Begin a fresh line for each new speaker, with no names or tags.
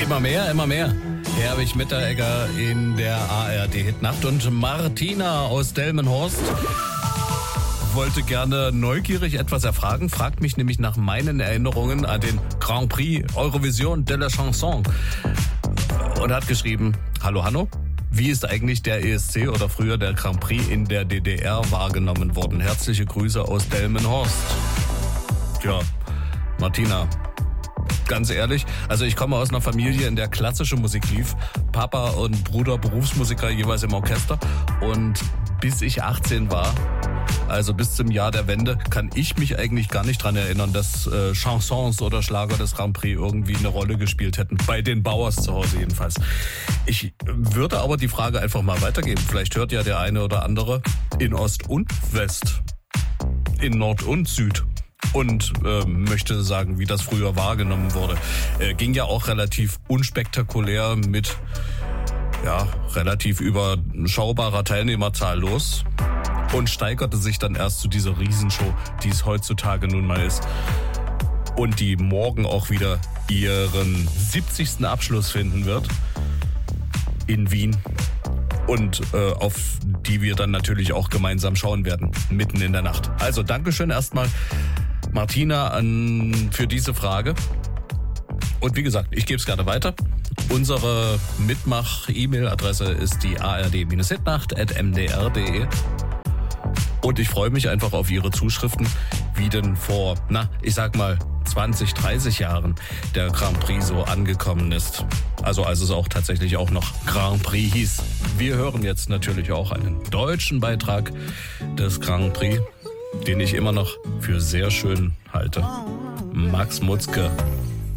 Immer mehr, immer mehr. Herwig Mitteregger in der ARD-Hitnacht und Martina aus Delmenhorst wollte gerne neugierig etwas erfragen, fragt mich nämlich nach meinen Erinnerungen an den Grand Prix Eurovision de la Chanson und hat geschrieben: Hallo Hanno, wie ist eigentlich der ESC oder früher der Grand Prix in der DDR wahrgenommen worden? Herzliche Grüße aus Delmenhorst. Tja, Martina, ganz ehrlich, also ich komme aus einer Familie, in der klassische Musik lief. Papa und Bruder Berufsmusiker jeweils im Orchester. Und bis ich 18 war, also bis zum Jahr der Wende, kann ich mich eigentlich gar nicht dran erinnern, dass Chansons oder Schlager des Grand Prix irgendwie eine Rolle gespielt hätten. Bei den Bauers zu Hause jedenfalls. Ich würde aber die Frage einfach mal weitergeben. Vielleicht hört ja der eine oder andere in Ost und West, in Nord und Süd. Und möchte sagen, wie das früher wahrgenommen wurde. Ging ja auch relativ unspektakulär mit relativ überschaubarer Teilnehmerzahl los und steigerte sich dann erst zu dieser Riesenshow, die es heutzutage nun mal ist. Und die morgen auch wieder ihren 70. Abschluss finden wird in Wien. Und auf die wir dann natürlich auch gemeinsam schauen werden, mitten in der Nacht. Also Dankeschön erstmal, Martina, für diese Frage. Und wie gesagt, ich gebe es gerne weiter. Unsere Mitmach-E-Mail-Adresse ist die ard-hitnacht@mdr.de. Und ich freue mich einfach auf Ihre Zuschriften, wie denn vor, ich sag mal, 20, 30 Jahren der Grand Prix so angekommen ist. Also als es auch tatsächlich auch noch Grand Prix hieß. Wir hören jetzt natürlich auch einen deutschen Beitrag des Grand Prix, den ich immer noch für sehr schön halte. Max Mutzke.